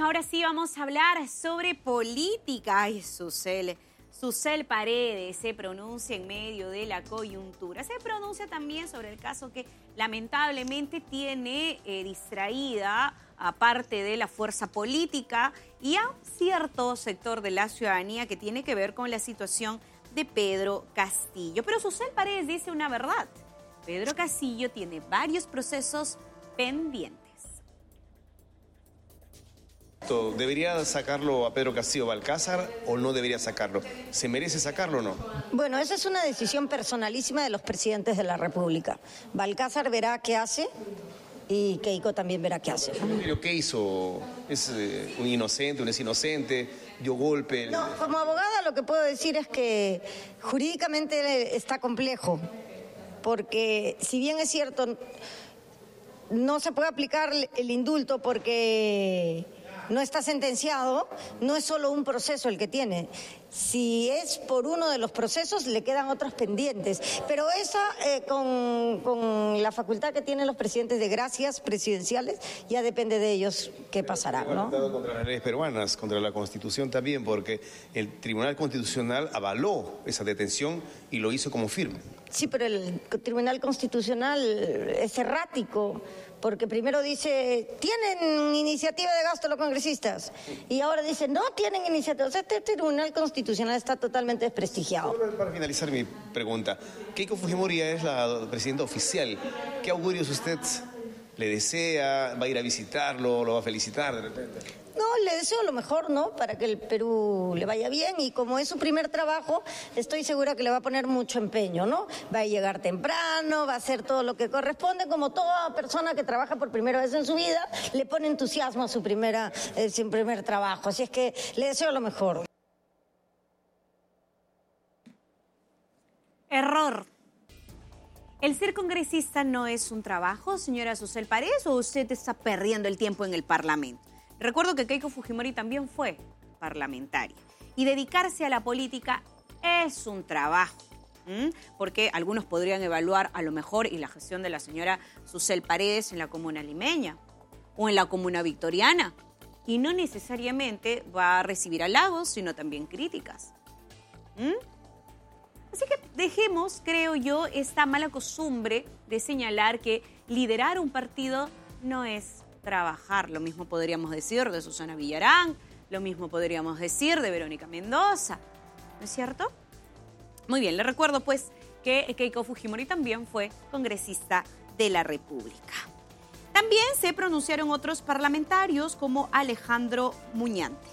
ahora sí vamos a hablar sobre política. Ay, Susel Paredes se pronuncia en medio de la coyuntura. Se pronuncia también sobre el caso que lamentablemente tiene distraída a parte de la fuerza política y a cierto sector de la ciudadanía que tiene que ver con la situación de Pedro Castillo. Pero Susel Paredes dice una verdad. Pedro Castillo tiene varios procesos pendientes. ¿Debería sacarlo a Pedro Castillo Balcázar o no debería sacarlo? ¿Se merece sacarlo o no? Bueno, esa es una decisión personalísima de los presidentes de la República. Balcázar verá qué hace y Keiko también verá qué hace. ¿Pero qué hizo? ¿Es un inocente, un es inocente? ¿Dio golpe? No, como abogada lo que puedo decir es que jurídicamente está complejo, porque si bien es cierto, no se puede aplicar el indulto porque no está sentenciado, no es solo un proceso el que tiene. Si es por uno de los procesos, le quedan otros pendientes. Pero esa, con la facultad que tienen los presidentes de gracias presidenciales, ya depende de ellos qué pasará, ¿no? Contra las leyes peruanas, contra la Constitución también, porque el Tribunal Constitucional avaló esa detención y lo hizo como firme. Sí, pero el Tribunal Constitucional es errático, porque primero dice, tienen iniciativa de gasto los congresistas, y ahora dice, no tienen iniciativa. O sea, este Tribunal Constitucional está totalmente desprestigiado. Para finalizar mi pregunta, Keiko Fujimori es la presidenta oficial. ¿Qué augurios usted le desea? ¿Va a ir a visitarlo? ¿Lo va a felicitar de repente? No, le deseo lo mejor, ¿no? Para que el Perú le vaya bien, y como es su primer trabajo, estoy segura que le va a poner mucho empeño, ¿no? Va a llegar temprano, va a hacer todo lo que corresponde, como toda persona que trabaja por primera vez en su vida, le pone entusiasmo a su primer trabajo. Así es que le deseo lo mejor. Error. ¿El ser congresista no es un trabajo, señora Susel Paredes, o usted está perdiendo el tiempo en el Parlamento? Recuerdo que Keiko Fujimori también fue parlamentaria. Y dedicarse a la política es un trabajo. Porque algunos podrían evaluar a lo mejor y la gestión de la señora Susel Paredes en la comuna limeña o en la comuna victoriana. Y no necesariamente va a recibir halagos, sino también críticas. Así que dejemos, creo yo, esta mala costumbre de señalar que liderar un partido no es trabajar. Lo mismo podríamos decir de Susana Villarán, lo mismo podríamos decir de Verónica Mendoza, ¿no es cierto? Muy bien, le recuerdo pues que Keiko Fujimori también fue congresista de la República. También se pronunciaron otros parlamentarios como Alejandro Muñante.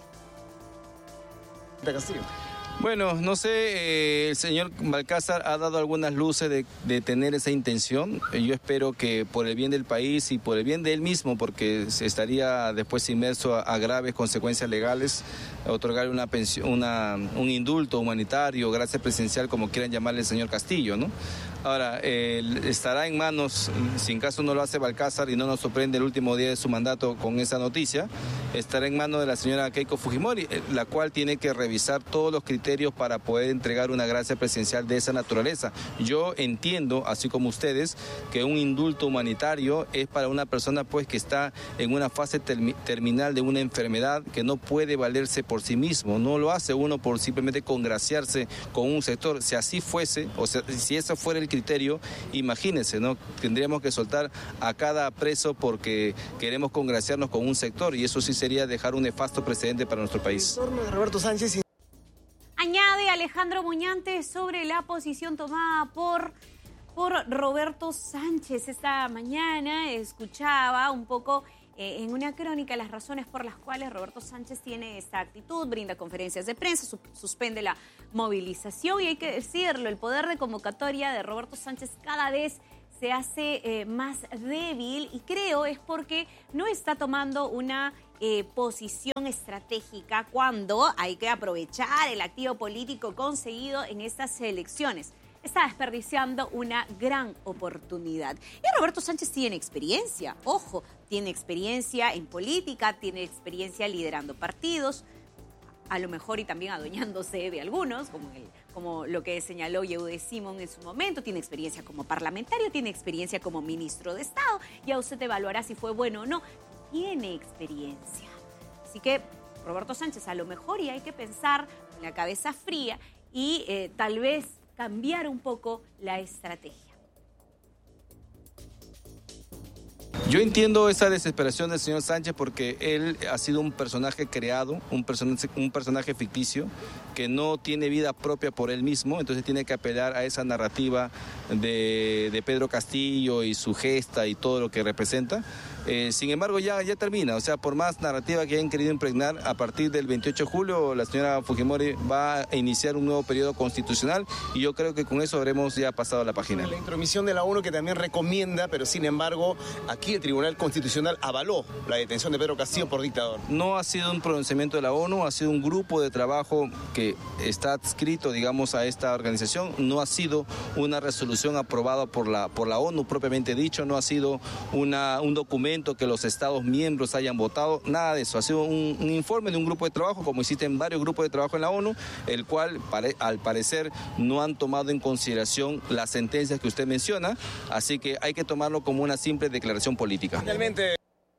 De Castillo. Bueno, no sé, el señor Balcázar ha dado algunas luces de tener esa intención. Yo espero que por el bien del país y por el bien de él mismo, porque se estaría después inmerso a graves consecuencias legales, otorgar una pensión, un indulto humanitario, gracia presidencial, como quieran llamarle el señor Castillo, ¿no? Ahora, estará en manos, si en caso no lo hace Balcázar y no nos sorprende el último día de su mandato con esa noticia, estará en manos de la señora Keiko Fujimori, la cual tiene que revisar todos los criterios para poder entregar una gracia presidencial de esa naturaleza. Yo entiendo, así como ustedes, que un indulto humanitario es para una persona pues que está en una fase terminal de una enfermedad que no puede valerse por sí mismo. No lo hace uno por simplemente congraciarse con un sector. Si así fuese, o sea, si ese fuera el criterio, imagínense, ¿no? Tendríamos que soltar a cada preso porque queremos congraciarnos con un sector, y eso sí sería dejar un nefasto precedente para nuestro país. El entorno de Roberto Sánchez. Añade Alejandro Muñante sobre la posición tomada por Roberto Sánchez. Esta mañana escuchaba un poco en una crónica las razones por las cuales Roberto Sánchez tiene esta actitud, brinda conferencias de prensa, suspende la movilización, y hay que decirlo, el poder de convocatoria de Roberto Sánchez cada vez se hace más débil, y creo es porque no está tomando una posición estratégica cuando hay que aprovechar el activo político conseguido en estas elecciones. Está desperdiciando una gran oportunidad. Y Roberto Sánchez tiene experiencia, ojo, tiene experiencia en política, tiene experiencia liderando partidos, a lo mejor y también adueñándose de algunos, como lo que señaló Yehude Simón en su momento. Tiene experiencia como parlamentario, tiene experiencia como ministro de Estado. Ya usted evaluará si fue bueno o no. Tiene experiencia. Así Así que Roberto Sánchez a lo mejor y hay que pensar con la cabeza fría y tal vez cambiar un poco la estrategia. Yo entiendo esa desesperación del señor Sánchez porque él ha sido un personaje creado, un personaje ficticio que no tiene vida propia por él mismo, entonces tiene que apelar a esa narrativa de Pedro Castillo y su gesta y todo lo que representa. Sin embargo, ya termina, o sea, por más narrativa que hayan querido impregnar, a partir del 28 de julio la señora Fujimori va a iniciar un nuevo periodo constitucional y yo creo que con eso habremos ya pasado la página. La intromisión de la ONU que también recomienda, pero sin embargo, aquí el Tribunal Constitucional avaló la detención de Pedro Castillo por dictador. No ha sido un pronunciamiento de la ONU, ha sido un grupo de trabajo que está adscrito, digamos, a esta organización, no ha sido una resolución aprobada por la ONU propiamente dicho, no ha sido un documento que los Estados miembros hayan votado, nada de eso. Ha sido un informe de un grupo de trabajo, como existen varios grupos de trabajo en la ONU, el cual al parecer no han tomado en consideración las sentencias que usted menciona, así que hay que tomarlo como una simple declaración política. Finalmente.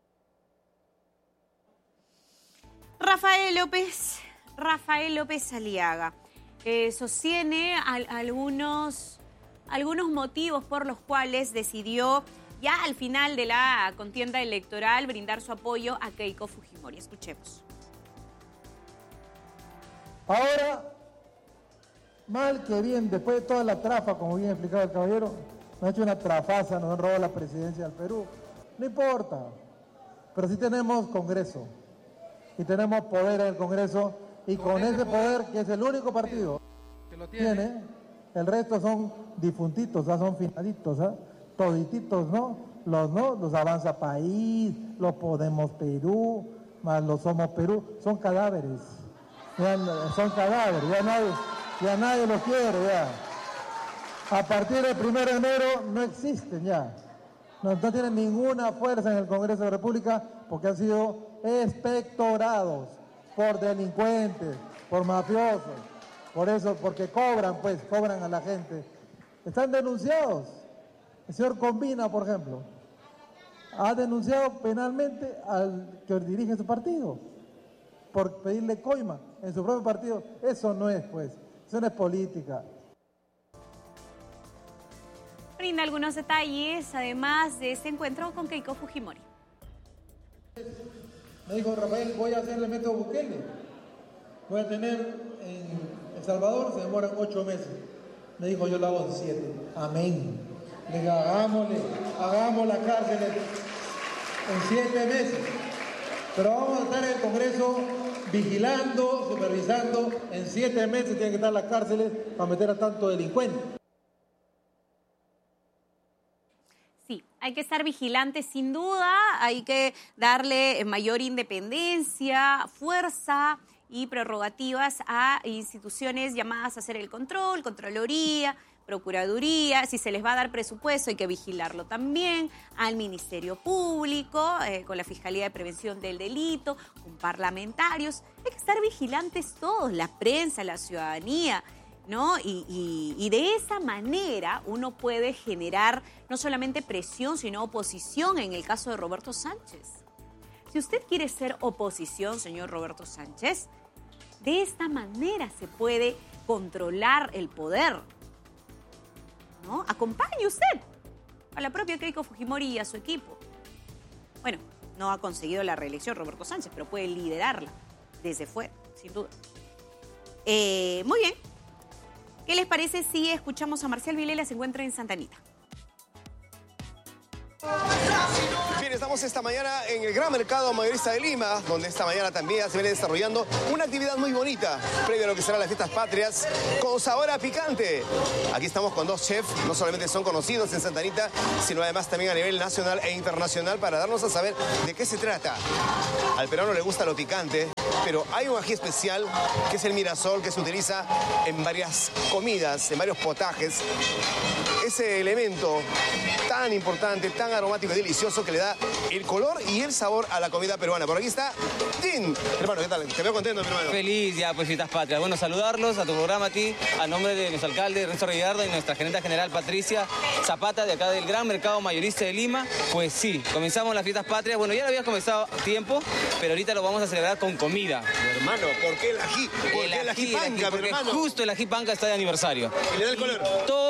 Rafael López Aliaga sostiene algunos motivos por los cuales decidió ya al final de la contienda electoral brindar su apoyo a Keiko Fujimori. Escuchemos. Ahora, mal que bien, después de toda la trafa, como bien explicaba el caballero, nos ha hecho una trafaza, nos han robado la presidencia del Perú. No importa, pero sí tenemos Congreso y tenemos poder en el Congreso y con ese poder, que es el único partido que lo tiene, el resto son difuntitos, son finaditos, todititos, los Avanza País, los Podemos Perú, más los Somos Perú, son cadáveres, ya nadie los quiere, ya. A partir del 1 de enero no existen ya, no tienen ninguna fuerza en el Congreso de la República porque han sido expectorados por delincuentes, por mafiosos, por eso, porque cobran a la gente, están denunciados. El señor Combina, por ejemplo, ha denunciado penalmente al que dirige su partido por pedirle coima en su propio partido. Eso no es, eso no es política. Brinda algunos detalles, además de este encuentro con Keiko Fujimori. Me dijo Rafael, voy a hacerle método Bukele. Voy a tener en El Salvador, se demoran 8 meses. Me dijo, yo lo hago en 7. Amén. Le digo, hagamos la cárcel en 7 meses. Pero vamos a estar en el Congreso vigilando, supervisando. En 7 meses tienen que estar las cárceles para meter a tanto delincuente. Sí, hay que estar vigilantes sin duda, hay que darle mayor independencia, fuerza y prerrogativas a instituciones llamadas a hacer el control, Contraloría, Procuraduría, si se les va a dar presupuesto hay que vigilarlo también, al Ministerio Público, con la Fiscalía de Prevención del Delito, con parlamentarios, hay que estar vigilantes todos, la prensa, la ciudadanía, ¿no? Y de esa manera uno puede generar no solamente presión, sino oposición en el caso de Roberto Sánchez. Si usted quiere ser oposición, señor Roberto Sánchez, de esta manera se puede controlar el poder, ¿no? Acompañe usted a la propia Keiko Fujimori y a su equipo. Bueno, no ha conseguido la reelección Roberto Sánchez, pero puede liderarla desde fuera, sin duda. Muy bien. ¿Qué les parece si escuchamos a Marcial Vilela? Se encuentra en Santa Anita. Bien, estamos esta mañana en el Gran Mercado Mayorista de Lima, donde esta mañana también se viene desarrollando una actividad muy bonita, previo a lo que serán las fiestas patrias, con sabor a picante. Aquí estamos con 2 chefs, no solamente son conocidos en Santa Anita, sino además también a nivel nacional e internacional, para darnos a saber de qué se trata. Al peruano le gusta lo picante, pero hay un ají especial que es el Mirasol, que se utiliza en varias comidas, en varios potajes. Ese elemento tan importante, tan aromático y delicioso que le da el color y el sabor a la comida peruana. Por aquí está Jim. Hermano, ¿qué tal? Te veo contento, mi hermano. Feliz ya, pues, Fiestas Patrias. Bueno, saludarlos a tu programa, a ti, a nombre de nuestro alcalde Renzo Rigardo y nuestra gerente general Patricia Zapata, de acá del Gran Mercado Mayorista de Lima. Pues sí, comenzamos las Fiestas Patrias. Bueno, ya lo habías comenzado a tiempo, pero ahorita lo vamos a celebrar con comida. Hermano, ¿por qué el ají? ¿Por qué el ají panca, porque hermano? justo el ají panca está de aniversario. Y le da el color.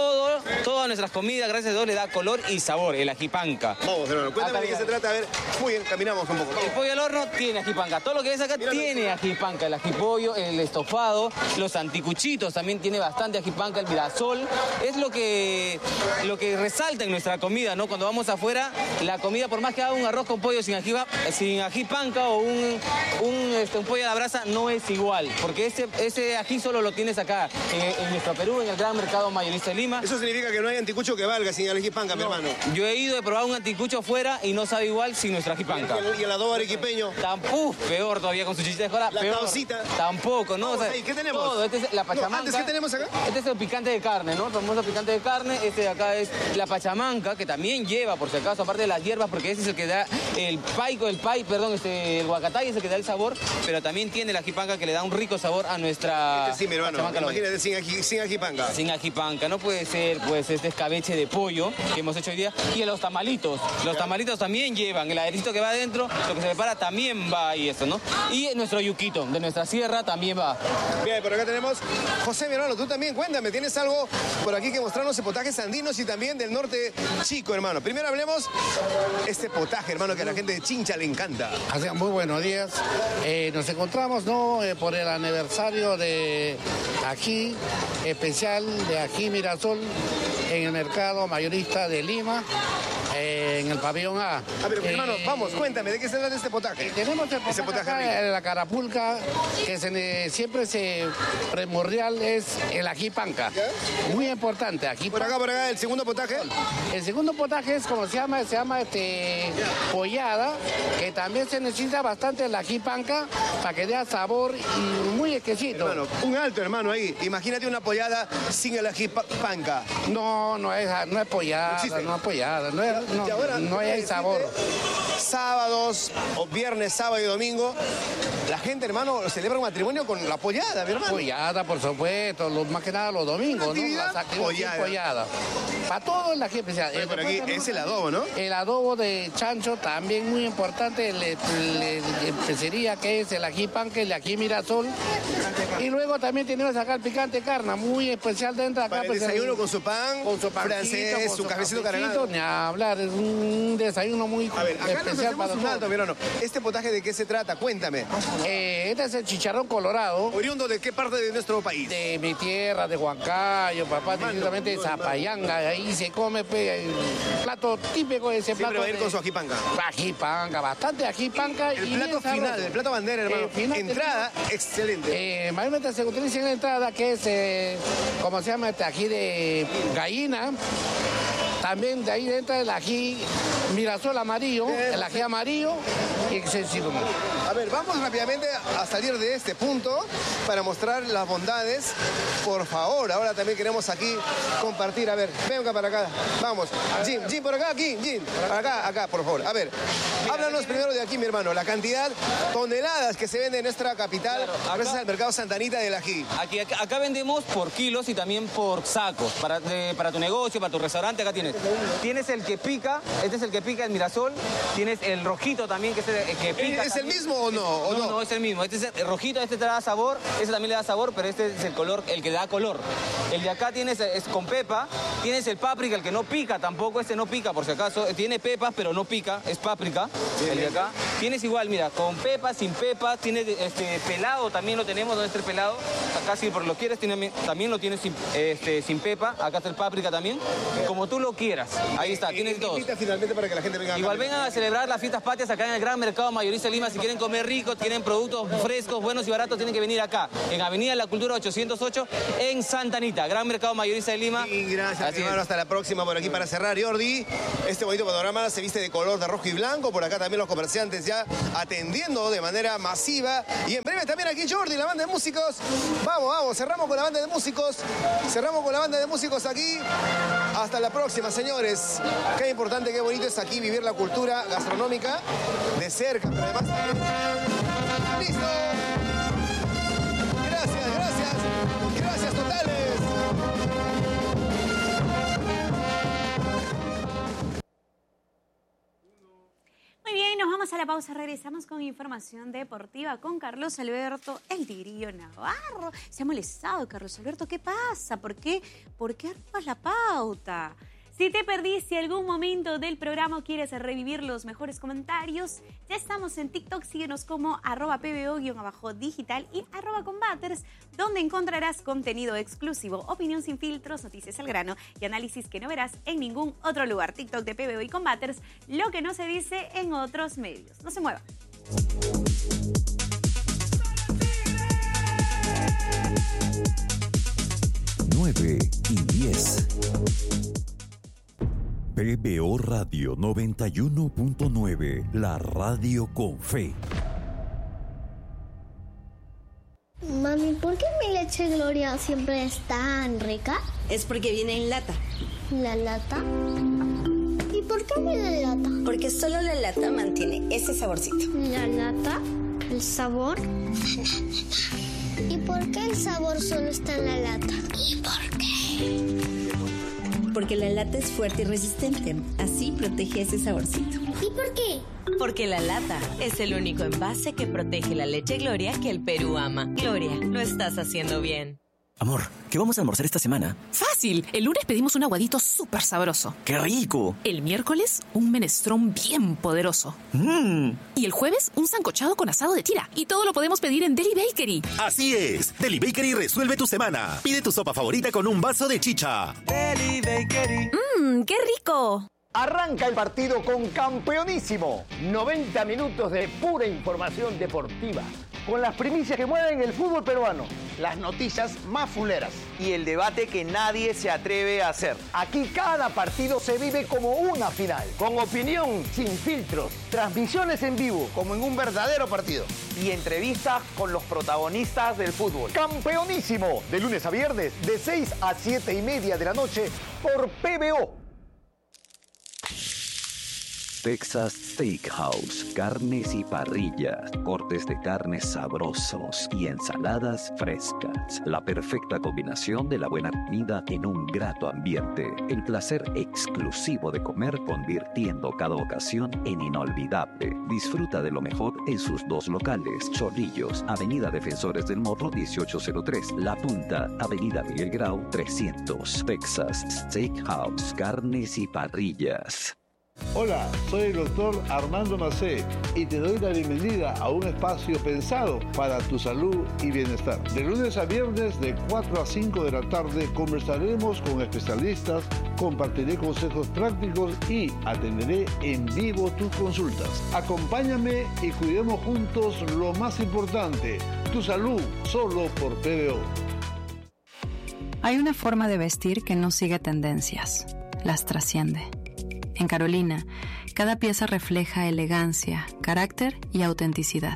Todas nuestras comidas, gracias a Dios, le da color y sabor, el ají panca. Vamos, hermano, cuéntame de qué se trata. A ver, muy bien, caminamos un poco. El pollo al horno tiene ají panca. Todo lo que ves acá tiene ají panca. El ají pollo, el estofado, los anticuchitos también tiene bastante ají panca. El mirasol es lo que resalta en nuestra comida, ¿no? Cuando vamos afuera, la comida, por más que haga un arroz con pollo sin ají panca o un pollo a la brasa, no es igual. Porque ese ají solo lo tienes acá, en nuestro Perú, en el Gran Mercado Mayorista de Lima. Eso significa que no hay anticucho que valga sin el ají panca, mi hermano. Yo he ido a probar un anticucho afuera y no sabe igual sin nuestra ají panca. ¿Y el adobo arequipeño? Tampoco, peor todavía con su chichita de jora. La peor. caucita. Tampoco, ¿no? Vamos O sea, ahí, ¿qué tenemos? Todo. Este es la pachamanca. No, antes, ¿qué tenemos acá? Este es el picante de carne, ¿no? El famoso picante de carne. Este de acá es la pachamanca, que también lleva, por si acaso, aparte de las hierbas, porque ese es el que da el huacatay es el que da el sabor, pero también tiene la ají panca que le da un rico sabor a nuestra sí, mi hermano, pachamanca. imagínate sin ají panca. Sin ají panca. No puede ser, pues, este escabeche de pollo que hemos hecho hoy día. Y los tamalitos. Los tamalitos también llevan. El aderecito que va adentro, lo que se prepara también va ahí esto, ¿no? Y nuestro yuquito de nuestra sierra también va. Bien, por acá tenemos José, mi hermano, tú también, cuéntame, ¿tienes algo por aquí que mostrarnos de potajes andinos y también del norte chico, hermano? Primero hablemos este potaje, hermano, que a la gente de Chincha le encanta. Muy buenos días. Nos encontramos, ¿no? Por el aniversario de ají especial de ají Mirasol en el mercado mayorista de Lima, en el pabellón A. A ver, hermano, vamos, cuéntame, ¿de qué se trata este potaje? Tenemos el potaje acá, la carapulca, que siempre primordial es el ají panca. ¿Ya? Muy importante, ají Por acá, el segundo potaje. El segundo potaje es como se llama pollada, que también se necesita bastante el ají panca para que dé sabor y muy exquisito. Hermano, un alto, hermano, ahí. Imagínate una pollada sin el ají panca. No es pollada, no es pollada, no hay sabor. Sábados, o viernes, sábado y domingo, la gente, hermano, celebra un matrimonio con la pollada, mi hermano. Pollada, por supuesto, más que nada los domingos, ¿no? Las actividades pollada. Para todo el ají especial. Por aquí es el adobo, ¿no? El adobo de chancho también muy importante, la especería que es el ají panca, el ají Mirasol. Y luego también tenemos acá el picante carne, muy especial dentro acá. Para el desayuno con su pan, francés, su cafecito cargado. Ni hablar, es un desayuno muy especial para todos. Mi hermano, ¿este potaje de qué se trata? Cuéntame. Este es el chicharrón colorado. ¿Oriundo de qué parte de nuestro país? De mi tierra, de Huancayo, papá, precisamente de Zapayanga. Ahí se come el plato típico de ese plato. Siempre va a ir con su ají panca. Ají panca, bastante ají panca. El plato final, el plato bandera, hermano. Entrada, excelente. Mayormente se utiliza en la entrada, que es, ¿cómo se llama? Ají de gallina. También de ahí entra el ají Mirasol amarillo, el ají amarillo y excesivo. A ver, vamos rápidamente a salir de este punto para mostrar las bondades. Por favor, ahora también queremos aquí compartir. A ver, venga para acá. Vamos. Jim, por acá, aquí. Jim, acá, por favor. A ver, háblanos primero de aquí, mi hermano. La cantidad, toneladas que se vende en nuestra capital, claro, gracias al mercado Santa Anita del ají. Acá vendemos por kilos y también por sacos. Para tu negocio, para tu restaurante, acá tienes el que pica, este es el que pica, el Mirasol. Tienes el rojito también, que es el que pica. ¿Es el mismo o no? No, es el mismo. Este es el rojito, este te da sabor, este también le da sabor, pero este es el color, el que da color. El de acá es con pepa, tienes el páprica, el que no pica tampoco, este no pica por si acaso. Tiene pepas, pero no pica, es páprica. El de acá. Tienes igual, mira, con pepa, sin pepa, tienes pelado, también lo tenemos, ¿dónde está el pelado? Acá si lo quieres, también lo tienes sin pepa, acá está el páprica también, como tú lo quieras. Ahí está, tienes todo. Finalmente para para que la gente venga acá. Igual vengan a celebrar las fiestas patrias acá en el Gran Mercado Mayorista de Lima. Si quieren comer rico, tienen productos frescos, buenos y baratos, tienen que venir acá, en Avenida La Cultura 808, en Santa Anita, Gran Mercado Mayorista de Lima. Y gracias, hermano. Hasta la próxima por aquí para cerrar, Jordi. Este bonito panorama se viste de color de rojo y blanco. Por acá también los comerciantes ya atendiendo de manera masiva. Y en breve también aquí Jordi, la banda de músicos. Vamos, cerramos con la banda de músicos. Cerramos con la banda de músicos aquí. Hasta la próxima, señores. Qué importante, qué bonito es aquí vivir la cultura gastronómica de cerca, pero además también... ¡Listo! Gracias totales. Muy bien, nos vamos a la pausa. Regresamos con información deportiva con Carlos Alberto, el Tigrillo Navarro. Se ha molestado Carlos Alberto. ¿Qué pasa? ¿Por qué arrugas la pauta? Si te perdiste algún momento del programa o quieres revivir los mejores comentarios, ya estamos en TikTok. Síguenos como @pbo_digital y @combaters, donde encontrarás contenido exclusivo, opinión sin filtros, noticias al grano y análisis que no verás en ningún otro lugar. TikTok de PBO y Combaters, lo que no se dice en otros medios. No se mueva. y 10. PBO Radio 91.9, la radio con fe. Mami, ¿por qué mi leche Gloria siempre es tan rica? Es porque viene en lata. ¿La lata? ¿Y por qué viene en lata? Porque solo la lata mantiene ese saborcito. ¿La lata? ¿El sabor? ¿Y por qué el sabor solo está en la lata? ¿Y por qué? Porque la lata es fuerte y resistente. Así protege ese saborcito. ¿Y por qué? Porque la lata es el único envase que protege la leche Gloria que el Perú ama. Gloria, lo estás haciendo bien. Amor, ¿qué vamos a almorzar esta semana? ¡Fácil! El lunes pedimos un aguadito súper sabroso. ¡Qué rico! El miércoles, un menestrón bien poderoso. Y el jueves, un sancochado con asado de tira. Y todo lo podemos pedir en Deli Bakery. Así es. Deli Bakery resuelve tu semana. Pide tu sopa favorita con un vaso de chicha. Deli Bakery. ¡Qué rico! Arranca el partido con Campeonísimo. 90 minutos de pura información deportiva. Con las primicias que mueven el fútbol peruano. Las noticias más fuleras. Y el debate que nadie se atreve a hacer. Aquí cada partido se vive como una final. Con opinión, sin filtros. Transmisiones en vivo, como en un verdadero partido. Y entrevistas con los protagonistas del fútbol. Campeonísimo. De lunes a viernes, de 6 a 7:30 de la noche, por PBO. Texas Steakhouse, carnes y parrillas, cortes de carnes sabrosos y ensaladas frescas. La perfecta combinación de la buena comida en un grato ambiente. El placer exclusivo de comer convirtiendo cada ocasión en inolvidable. Disfruta de lo mejor en sus dos locales. Chorrillos, Avenida Defensores del Morro 1803. La Punta, Avenida Miguel Grau 300. Texas Steakhouse, carnes y parrillas. Hola, soy el doctor Armando Macé y te doy la bienvenida a un espacio pensado para tu salud y bienestar. De lunes a viernes de 4 a 5 de la tarde conversaremos con especialistas, compartiré consejos prácticos y atenderé en vivo tus consultas. Acompáñame y cuidemos juntos lo más importante, tu salud, solo por PBO. Hay una forma de vestir que no sigue tendencias, las trasciende. En Carolina, cada pieza refleja elegancia, carácter y autenticidad.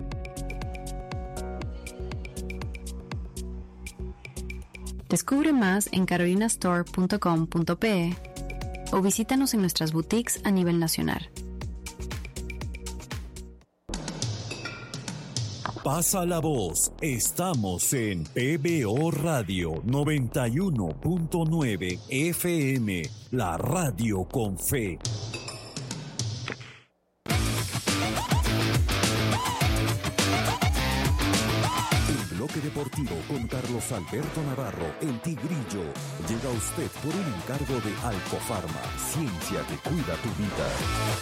Descubre más en carolinastore.com.pe o visítanos en nuestras boutiques a nivel nacional. Pasa la voz. Estamos en PBO Radio 91.9 FM, la radio con fe. El bloque deportivo con Carlos Alberto Navarro, el Tigrillo, llega a usted por un encargo de Alcofarma, ciencia que cuida tu vida.